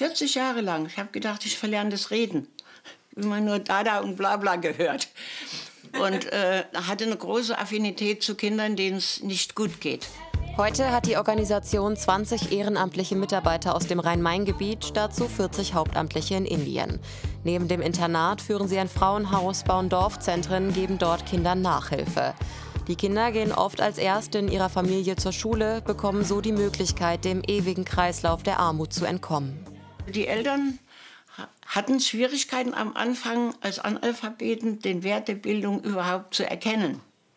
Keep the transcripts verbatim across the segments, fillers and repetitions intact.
vierzig Jahre lang. Ich habe gedacht, ich verlerne das Reden. Immer nur Dada und Blabla gehört. Und äh, hatte eine große Affinität zu Kindern, denen es nicht gut geht. Heute hat die Organisation zwanzig ehrenamtliche Mitarbeiter aus dem Rhein-Main-Gebiet, dazu vierzig Hauptamtliche in Indien. Neben dem Internat führen sie ein Frauenhaus, bauen Dorfzentren, geben dort Kindern Nachhilfe. Die Kinder gehen oft als Erste in ihrer Familie zur Schule, bekommen so die Möglichkeit, dem ewigen Kreislauf der Armut zu entkommen. Die Eltern hatten Schwierigkeiten am Anfang als Analphabeten, den Wert der Bildung überhaupt zu erkennen.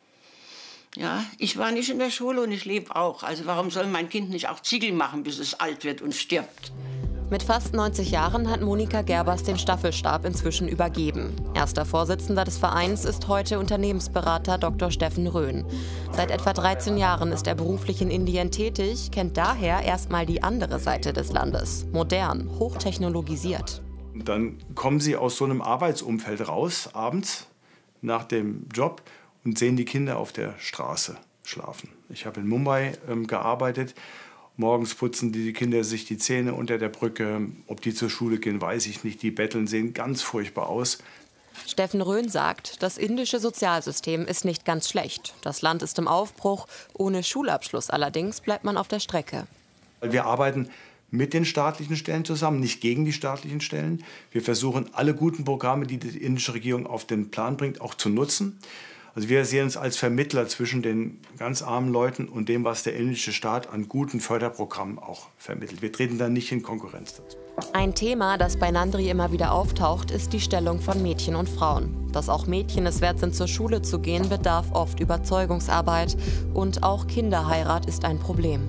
Ja, ich war nicht in der Schule und ich lebe auch. Also warum soll mein Kind nicht auch Ziegel machen, bis es alt wird und stirbt? Mit fast neunzig Jahren hat Monika Gerbers den Staffelstab inzwischen übergeben. Erster Vorsitzender des Vereins ist heute Unternehmensberater Doktor Steffen Röhn. Seit etwa dreizehn Jahren ist er beruflich in Indien tätig, kennt daher erstmal die andere Seite des Landes. Modern, hochtechnologisiert. Dann kommen sie aus so einem Arbeitsumfeld raus, abends nach dem Job, und sehen die Kinder auf der Straße schlafen. Ich habe in Mumbai ähm, gearbeitet. Morgens putzen die Kinder sich die Zähne unter der Brücke. Ob die zur Schule gehen, weiß ich nicht. Die betteln, sehen ganz furchtbar aus. Steffen Röhn sagt, das indische Sozialsystem ist nicht ganz schlecht. Das Land ist im Aufbruch. Ohne Schulabschluss allerdings bleibt man auf der Strecke. Wir arbeiten mit den staatlichen Stellen zusammen, nicht gegen die staatlichen Stellen. Wir versuchen, alle guten Programme, die die indische Regierung auf den Plan bringt, auch zu nutzen. Also wir sehen uns als Vermittler zwischen den ganz armen Leuten und dem, was der indische Staat an guten Förderprogrammen auch vermittelt. Wir treten da nicht in Konkurrenz dazu. Ein Thema, das bei Nandri immer wieder auftaucht, ist die Stellung von Mädchen und Frauen. Dass auch Mädchen es wert sind, zur Schule zu gehen, bedarf oft Überzeugungsarbeit. Und auch Kinderheirat ist ein Problem.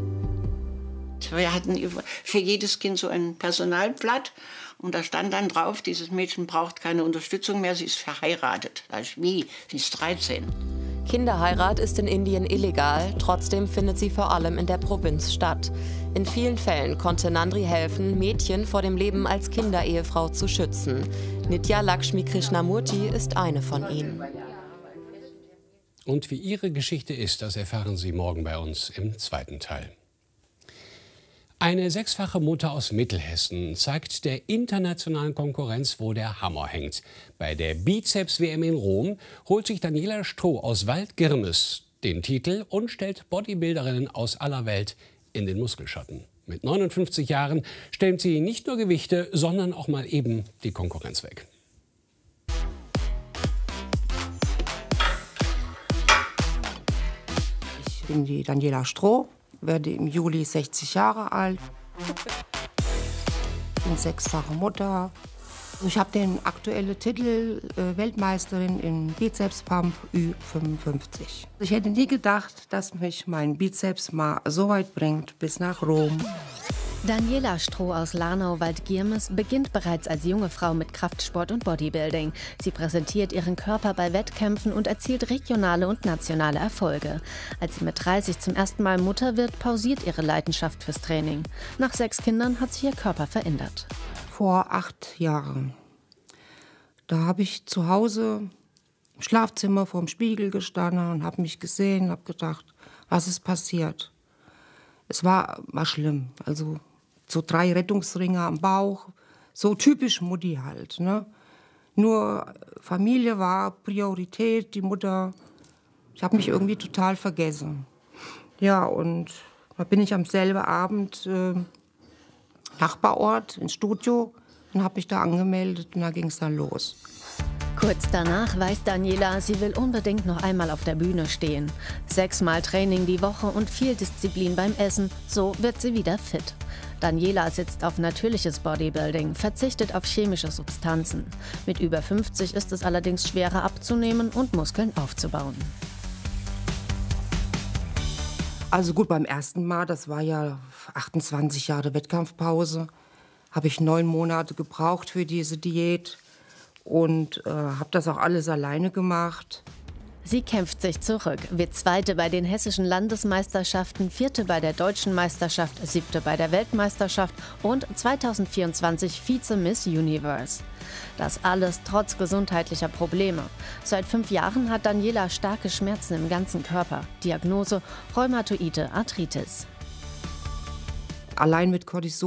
Wir hatten für jedes Kind so ein Personalblatt. Und da stand dann drauf, dieses Mädchen braucht keine Unterstützung mehr, sie ist verheiratet. Da ich, wie? Sie ist dreizehn. Kinderheirat ist in Indien illegal, trotzdem findet sie vor allem in der Provinz statt. In vielen Fällen konnte Nandri helfen, Mädchen vor dem Leben als Kinderehefrau zu schützen. Nitya Lakshmi Krishnamurti ist eine von ihnen. Und wie ihre Geschichte ist, das erfahren Sie morgen bei uns im zweiten Teil. Eine sechsfache Mutter aus Mittelhessen zeigt der internationalen Konkurrenz, wo der Hammer hängt. Bei der Bizeps-W M in Rom holt sich Daniela Stroh aus Waldgirmes den Titel und stellt Bodybuilderinnen aus aller Welt in den Muskelschatten. Mit neunundfünfzig Jahren stellt sie nicht nur Gewichte, sondern auch mal eben die Konkurrenz weg. Ich bin die Daniela Stroh, werde im Juli sechzig Jahre alt, bin sechsfache Mutter. Ich habe den aktuellen Titel äh, Weltmeisterin im Bizeps-Pump Ü fünfundfünfzig. Ich hätte nie gedacht, dass mich mein Bizeps mal so weit bringt, bis nach Rom. Daniela Stroh aus Larnau-Waldgirmes beginnt bereits als junge Frau mit Kraftsport und Bodybuilding. Sie präsentiert ihren Körper bei Wettkämpfen und erzielt regionale und nationale Erfolge. Als sie mit dreißig zum ersten Mal Mutter wird, pausiert ihre Leidenschaft fürs Training. Nach sechs Kindern hat sich ihr Körper verändert. Vor acht Jahren, da habe ich zu Hause im Schlafzimmer vorm Spiegel gestanden und habe mich gesehen, habe gedacht, was ist passiert? Es war, war schlimm, also so drei Rettungsringe am Bauch, so typisch Mutti halt, ne? Nur Familie war Priorität, die Mutter, ich habe mich irgendwie total vergessen. Ja, und da bin ich am selben Abend äh, Nachbarort ins Studio und habe mich da angemeldet und da ging es dann los. Kurz danach weiß Daniela, sie will unbedingt noch einmal auf der Bühne stehen. Sechsmal Training die Woche und viel Disziplin beim Essen, so wird sie wieder fit. Daniela setzt auf natürliches Bodybuilding, verzichtet auf chemische Substanzen. Mit über fünfzig ist es allerdings schwerer abzunehmen und Muskeln aufzubauen. Also gut, beim ersten Mal, das war ja achtundzwanzig Jahre Wettkampfpause, habe ich neun Monate gebraucht für diese Diät. Und äh, habe das auch alles alleine gemacht. Sie kämpft sich zurück, wird Zweite bei den hessischen Landesmeisterschaften, Vierte bei der Deutschen Meisterschaft, Siebte bei der Weltmeisterschaft und zweitausendvierundzwanzig Vize-Miss Universe. Das alles trotz gesundheitlicher Probleme. Seit fünf Jahren hat Daniela starke Schmerzen im ganzen Körper. Diagnose Rheumatoide Arthritis. Allein mit Cortison